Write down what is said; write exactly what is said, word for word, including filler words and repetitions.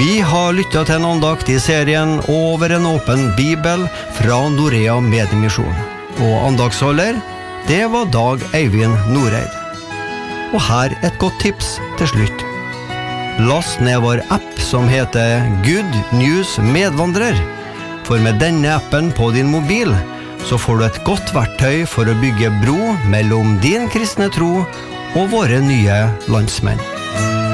Vi har lyttet til en andakt i serien Over en åpen bibel fra Norea Mediemisjon. Og andaktsholder, det var Dag Eivind Noreid. Og her et godt tips til slutt. Last ned vår app som heter Good News Medvandrer. For med denne appen på din mobil, så får du et godt verktøy for å bygge bro mellom din kristne tro og våre nye landsmenn.